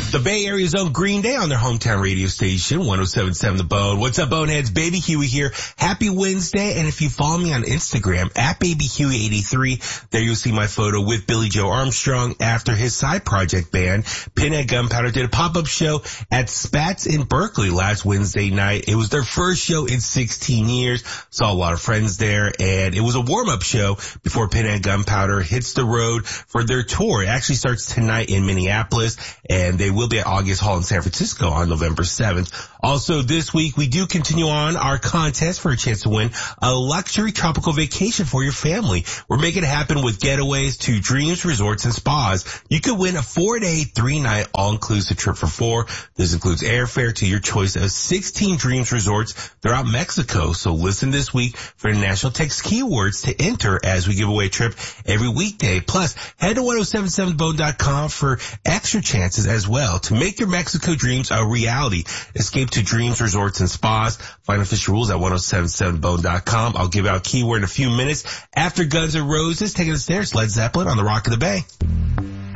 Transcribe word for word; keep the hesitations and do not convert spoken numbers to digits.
The Bay Area's own Green Day on their hometown radio station, one oh seven point seven The Bone. What's up, Boneheads? Baby Huey here. Happy Wednesday. And if you follow me on Instagram, at Baby Huey eighty-three, there you'll see my photo with Billy Joe Armstrong after his side project band, Pinhead Gunpowder, did a pop-up show at Spats in Berkeley last Wednesday night. It was their first show in sixteen years. Saw a lot of friends there, and it was a warm-up show before Pinhead Gunpowder hits the road for their tour. It actually starts tonight in Minneapolis, and they will be at August Hall in San Francisco on November seventh. Also this week, we do continue on our contest for a chance to win a luxury tropical vacation for your family. We're making it happen with getaways to Dreams Resorts and Spas. You could win a four-day, three-night, all-inclusive trip for four. This includes airfare to your choice of sixteen Dreams Resorts throughout Mexico. So listen this week for the National Text Keywords to enter as we give away a trip every weekday. Plus, head to ten seventy-seven the bone dot com for extra chances as well to make your Mexico dreams a reality. Escape to Dreams Resorts and Spas. Find official rules at ten seventy-seven the bone dot com. I'll give out a keyword in a few minutes after Guns N' Roses taking the stairs. Led Zeppelin on the Rock of the Bay.